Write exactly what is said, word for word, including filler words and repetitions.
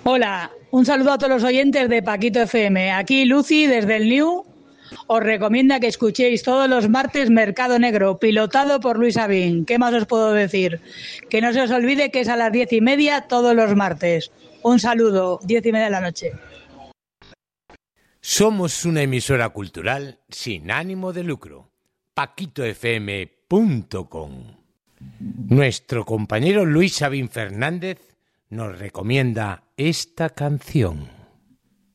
Hola, un saludo a todos los oyentes de Paquito F M. Aquí Lucy desde el New os recomienda que escuchéis todos los martes Mercado Negro, pilotado por Luis Sabín. ¿Qué más os puedo decir? Que no se os olvide que es a las diez y media todos los martes. Un saludo, diez y media de la noche. Somos una emisora cultural sin ánimo de lucro. paquito f m punto com. Nuestro compañero Luis Sabín Fernández nos recomienda esta canción.